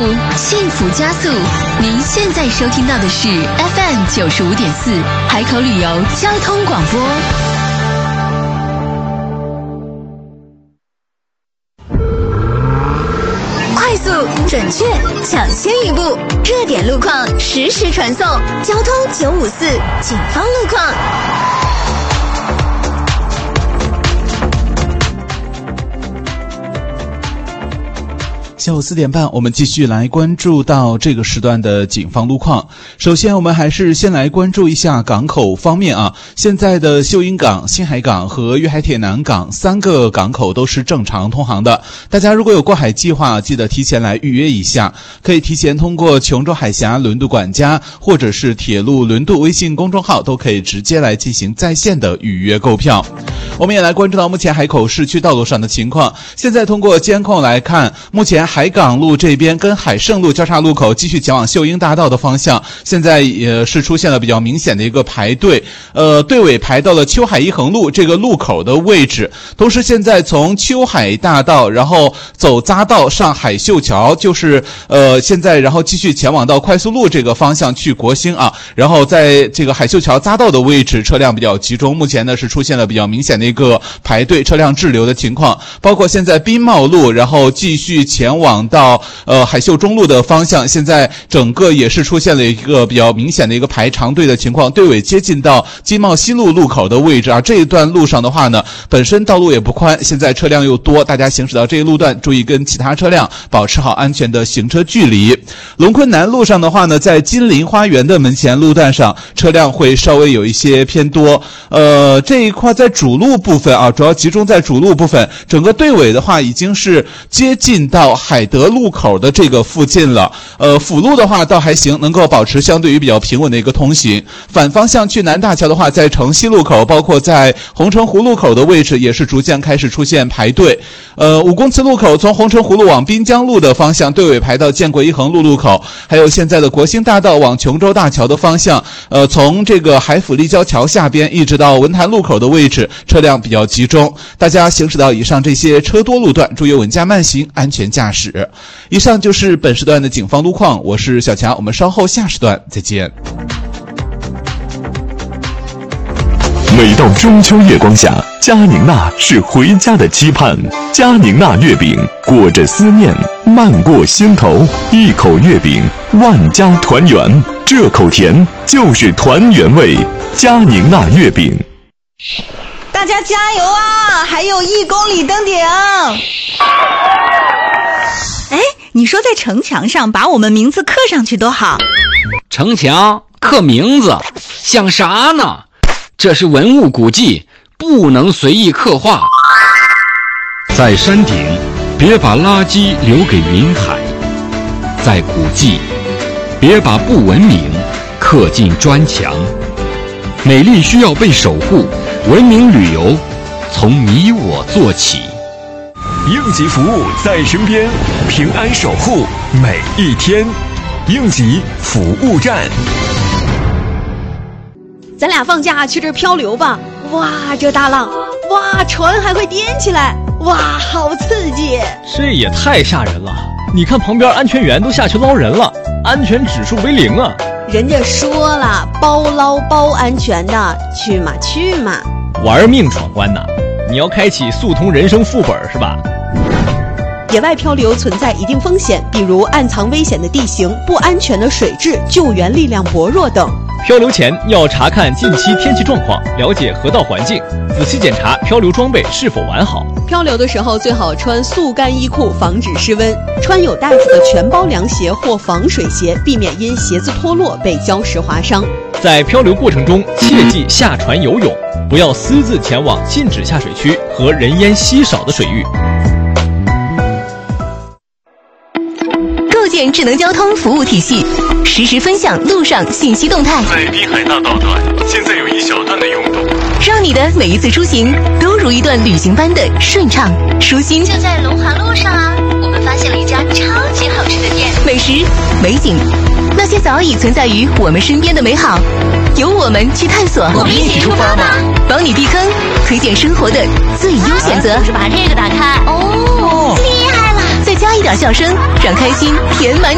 幸福加速。您现在收听到的是 FM 95.4海口旅游交通广播。快速、准确、抢先一步，热点路况实时传送。交通954警方路况。 下午4点半，我们继续来关注到这个时段的警方路况。首先，我们还是先来关注一下港口方面啊。现在的秀英港、新海港和粤海铁南港3个港口都是正常通航的。大家如果有过海计划，记得提前来预约一下，可以提前通过琼州海峡轮渡管家或者是铁路轮渡微信公众号，都可以直接来进行在线的预约购票。我们也来关注到目前海口市区道路上的情况。现在通过监控来看，目前海港路这边跟海盛路交叉路口继续前往秀英大道的方向，现在也是出现了比较明显的一个排队，队尾排到了秋海一横路这个路口的位置。同时现在从秋海大道然后走匝道上海秀桥，就是现在然后继续前往到快速路这个方向去国兴啊，然后在这个海秀桥匝道的位置车辆比较集中，目前呢是出现了比较明显的一个排队车辆滞留的情况。包括现在滨茂路然后继续前往到海秀中路的方向，现在整个也是出现了一个比较明显的一个排长队的情况，队尾接近到金茂西路路口的位置啊。这一段路上的话呢，本身道路也不宽，现在车辆又多，大家行驶到这一路段注意跟其他车辆保持好安全的行车距离。龙昆南路上的话呢，在金陵花园的门前路段上车辆会稍微有一些偏多，这一块在主路部分啊，主要集中在主路部分，整个队尾的话已经是接近到海德路口的这个附近了。辅路的话倒还行，能够保持相对于比较平稳的一个通行。反方向去南大桥的话，在城西路口包括在红城湖路口的位置也是逐渐开始出现排队。武公祠路口从红城湖路往滨江路的方向队尾排到建国一横路路口，还有现在的国兴大道往琼州大桥的方向，从这个海府立交桥下边一直到文坛路口的位置车辆比较集中。大家行驶到以上这些车多路段，注意稳驾慢行，安全驾驶。以上就是本时段的警方路况，我是小强，我们稍后下时段再见。 每到中秋月光下，佳宁娜是回家的期盼。佳宁娜月饼裹着思念，漫过心头，一口月饼，万家团圆。这口甜就是团圆味。佳宁娜月饼。 大家加油啊！还有1公里登顶。哎，你说在城墙上把我们名字刻上去多好。 城墙刻名字想啥呢？这是文物古迹，不能随意刻画。 在山顶，别把垃圾留给云海；在古迹，别把不文明刻进砖墙。美丽需要被守护，文明旅游从你我做起。 应急服务在身边，平安守护每一天。应急服务站。 咱俩放假去这儿漂流吧！哇，这大浪，哇，船还会颠起来，哇，好刺激！ 这也太吓人了！你看旁边安全员都下去捞人了，安全指数为0啊！ 人家说了，包捞包安全的，去嘛去嘛！ 玩命闯关呐！你要开启速通人生副本是吧？ 野外漂流存在一定风险，比如暗藏危险的地形、不安全的水质、救援力量薄弱等。 漂流前要查看近期天气状况，了解河道环境，仔细检查漂流装备是否完好。 漂流的时候最好穿速干衣裤，防止失温；穿有带子的全包凉鞋或防水鞋，避免因鞋子脱落被礁石划伤。 在漂流过程中，切忌下船游泳，不要私自前往禁止下水区和人烟稀少的水域。 构建智能交通服务体系，实时分享路上信息动态。 在滨海大道段，现在有一小段的拥堵， 让你的每一次出行都如一段旅行般的顺畅舒心。 就在龙华路上啊，我们发现了一家超级好吃的店， 美食、美景，那些早已存在于我们身边的美好，由我们去探索。 我们一起出发吧！ 帮你避坑，推荐生活的最优选择。 就是把这个打开，哦，厉害了！ 再加一点笑声，让开心填满